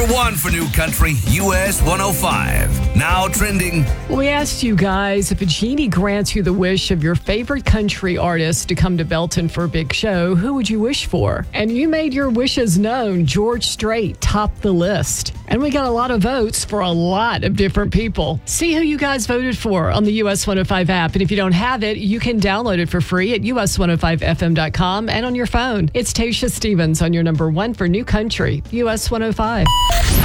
number one for New Country, US 105. Now trending. We asked you guys, if a genie grants you the wish of your favorite country artist to come to Belton for a big show, who would you wish for? And you made your wishes known. George Strait topped the list. And we got a lot of votes for a lot of different people. See who you guys voted for on the US 105 app. And if you don't have it, you can download it for free at us105fm.com and on your phone. It's Tasha Stevens on your number one for New Country, US 105.